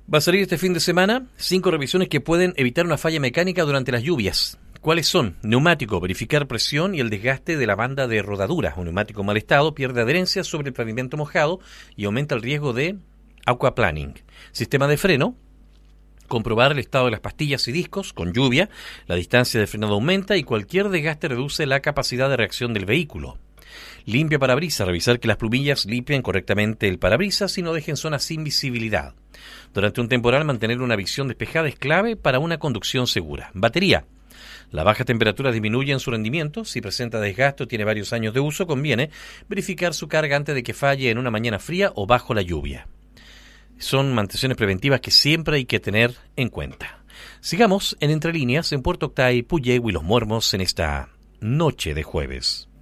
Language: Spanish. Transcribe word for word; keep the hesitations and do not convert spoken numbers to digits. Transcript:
Va a salir este fin de semana cinco revisiones que pueden evitar una falla mecánica durante las lluvias. ¿Cuáles son? Neumático, verificar presión y el desgaste de la banda de rodadura. Un neumático en mal estado pierde adherencia sobre el pavimento mojado y aumenta el riesgo de aquaplaning. Sistema de freno, comprobar el estado de las pastillas y discos con lluvia. La distancia de frenado aumenta y cualquier desgaste reduce la capacidad de reacción del vehículo. Limpia parabrisas, revisar que las plumillas limpien correctamente el parabrisas y no dejen zonas sin visibilidad. Durante un temporal, mantener una visión despejada es clave para una conducción segura. Batería. Las bajas temperaturas disminuyen su rendimiento. Si presenta desgaste o tiene varios años de uso, conviene verificar su carga antes de que falle en una mañana fría o bajo la lluvia. Son mantenciones preventivas que siempre hay que tener en cuenta. Sigamos en Entre Líneas en Puerto Octay, Puyehue y Los Mormos en esta noche de jueves.